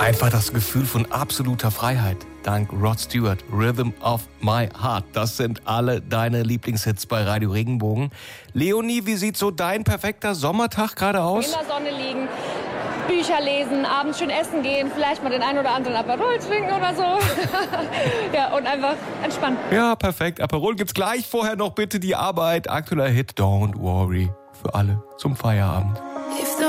Einfach das Gefühl von absoluter Freiheit. Dank Rod Stewart, Rhythm of My Heart. Das sind alle deine Lieblingshits bei Radio Regenbogen. Leonie, wie sieht so dein perfekter Sommertag gerade aus? In der Sonne liegen, Bücher lesen, abends schön essen gehen, vielleicht mal den einen oder anderen Aperol trinken oder so. Ja, und einfach entspannen. Ja, perfekt. Aperol gibt's gleich. Vorher noch bitte die Arbeit. Aktueller Hit Don't Worry. Für alle zum Feierabend.